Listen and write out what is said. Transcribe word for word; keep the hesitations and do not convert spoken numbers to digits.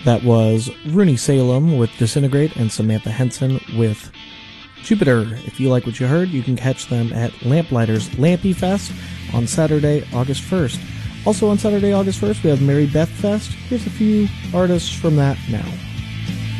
That was Rooney Salem with Disintegrate and Samantha Henson with Jupiter. If you like what you heard, you can catch them at Lamplighters Lampy Fest on Saturday, August first. Also on Saturday, August first, we have Mary Beth Fest. Here's a few artists from that now.